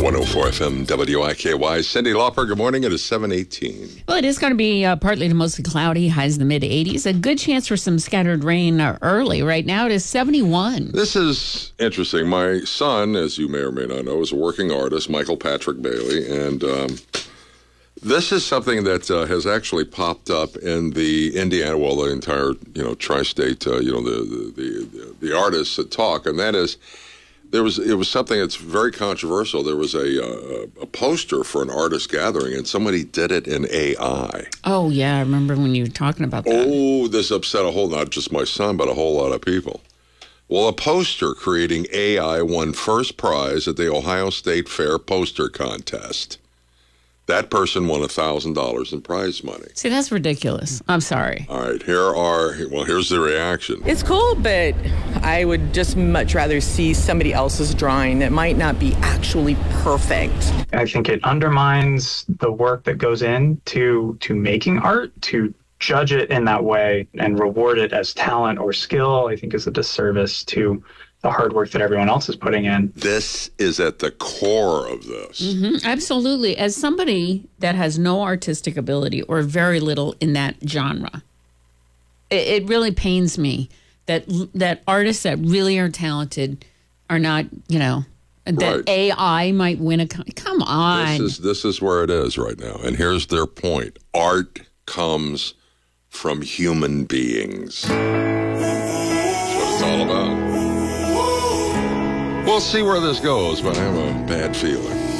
104 FM WIKY. Cindy Lauper, good morning. It is 7:18. Well, it is going to be partly to mostly cloudy, highs in the mid-80s. A good chance for some scattered rain early. Right now it is 71. This is interesting. My son, as you may or may not know, is a working artist, Michael Patrick Bailey, and this is something that has actually popped up in the Indiana, well, the entire, tri-state, the artists that talk, and that is, it was something that's very controversial. There was a poster for an artist gathering, and somebody did it in AI. Oh, yeah, I remember when you were talking about that. Oh, this upset not just my son, but a whole lot of people. Well, a poster creating AI won first prize at the Ohio State Fair poster contest. That person won $1,000 in prize money. See, that's ridiculous. I'm sorry. All right, here's the reaction. It's cool, but I would just much rather see somebody else's drawing that might not be actually perfect. I think it undermines the work that goes into making art. To judge it in that way and reward it as talent or skill, I think is a disservice to the hard work that everyone else is putting in. This is at the core of this. Mm-hmm, absolutely. As somebody that has no artistic ability or very little in that genre, it really pains me that artists that really are talented are not, that Right. AI might win a... Come on. This is where it is right now. And here's their point. Art comes from human beings. That's what it's all about. We'll see where this goes, but I have a bad feeling.